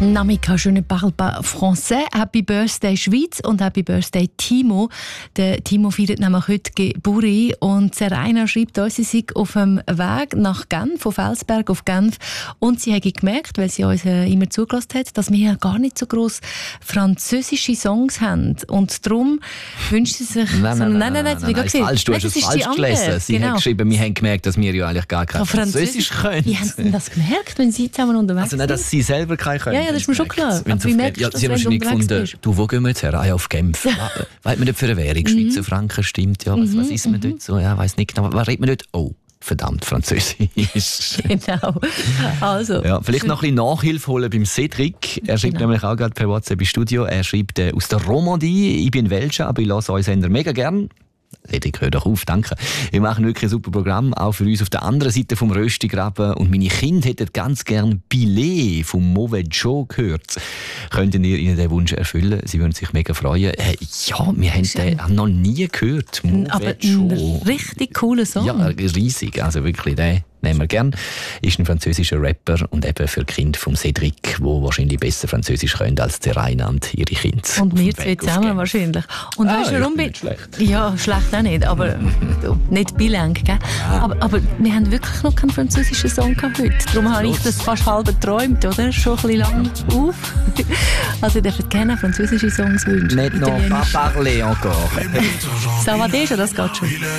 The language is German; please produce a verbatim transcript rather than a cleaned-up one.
Namika, je ne parle pas français. Happy Birthday Schweiz und Happy Birthday Timo. Der Timo feiert nämlich heute Geburi und Seraina schreibt uns, sie sei auf dem Weg nach Genf, von Felsberg auf Genf, und sie habe gemerkt, weil sie uns äh, immer zugelassen hat, dass wir ja gar nicht so gross französische Songs haben und darum wünscht sie sich... Nein, so, nein, nein, nein, nein, nein, nein, nein, nein, falsch, du hast es falsch gelesen. Sie genau. hat geschrieben, wir haben gemerkt, dass wir ja eigentlich gar kein Französisch können. Wie haben Sie denn das gemerkt, wenn Sie zusammen unterwegs sind? Also nicht, dass Sie selber kein können. Ja, ja, das ist mir schon klar. Wenn wie merkst ja, du, Sie haben wahrscheinlich gefunden, bist? du, wo gehen wir jetzt her? Ah, ja, auf Genf. Was hat man dort für eine Währung? Schweizer Franken, stimmt. Ja, was, was ist man dort so? Ja, weiss nicht genau. Was redet man dort? Oh, verdammt, Französisch. Genau. Also, ja, vielleicht noch ein bisschen Nachhilfe holen beim Cedric. Er schreibt genau. nämlich auch gerade per WhatsApp im Studio. Er schreibt äh, aus der Romandie. Ich bin Welcher, aber ich lasse euch Sender mega gern. Cedric, hör doch auf, danke. Wir machen wirklich ein super Programm, auch für uns auf der anderen Seite vom Röstigraben. Und meine Kinder hätten ganz gern Billet vom Mauvais Joe gehört. Könnten ihr ihnen den Wunsch erfüllen? Sie würden sich mega freuen. Äh, ja, wir haben den auch noch nie gehört. Aber ein richtig cooler Song. Ja, riesig. Also wirklich, den nehmen wir gern. Ist ein französischer Rapper und eben für Kinder vom Cedric, die wahrscheinlich besser Französisch können als der Rainer und ihre Kinder. Und wir zwei zusammen wahrscheinlich. Und ah, weißt du, warum? Nicht schlecht. Ja, schlecht auch nicht, aber nicht bilang, gell? Ja. Aber, aber wir haben wirklich noch keinen französischen Song gehabt heute. Darum habe ich das fast halb geträumt, oder? Schon ein bisschen lang auf. Also ihr dürft gerne französische Songs wünschen. Nicht noch pas parler encore. Ça va déjà, das geht schon.